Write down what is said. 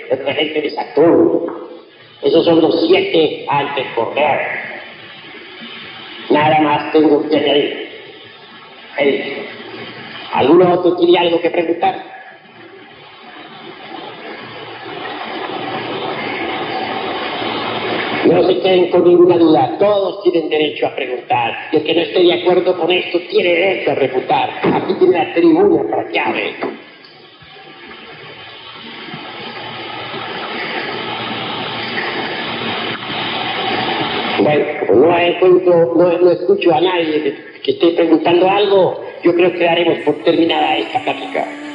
el regente de Saturno. Esos son los 7 antes correr. Nada más tengo que añadir. ¿Alguno otro tiene algo que preguntar? No se queden con ninguna duda, todos tienen derecho a preguntar. Y el que no esté de acuerdo con esto tiene derecho a refutar. Aquí tiene la tribuna para que hable. Bueno, no escucho a nadie que esté preguntando algo. Yo creo que daremos por terminada esta plática.